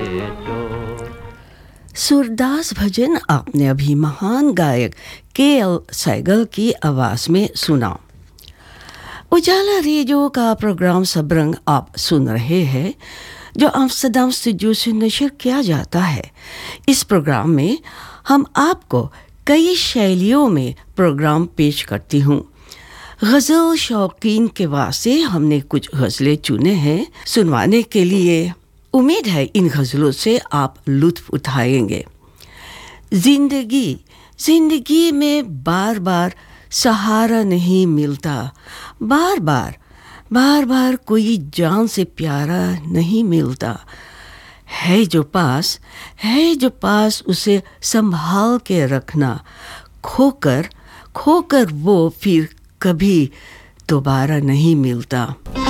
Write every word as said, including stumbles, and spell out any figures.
सूरदास भजन आपने अभी महान गायक के एल सहगल की आवाज़ में सुना। उजाला रेडियो का प्रोग्राम सबरंग आप सुन रहे हैं, जो आम्स्टरडम स्टूडियो से नशर किया जाता है। इस प्रोग्राम में हम आपको कई शैलियों में प्रोग्राम पेश करती हूँ। गज़ल शौकीन के वास्ते हमने कुछ गज़लें चुने हैं सुनवाने के लिए। उम्मीद है इन गज़लों से आप लुत्फ़ उठाएंगे। ज़िंदगी ज़िंदगी में बार बार सहारा नहीं मिलता, बार बार बार बार कोई जान से प्यारा नहीं मिलता। है जो पास है जो पास उसे संभाल के रखना, खोकर खोकर वो फिर कभी दोबारा नहीं मिलता।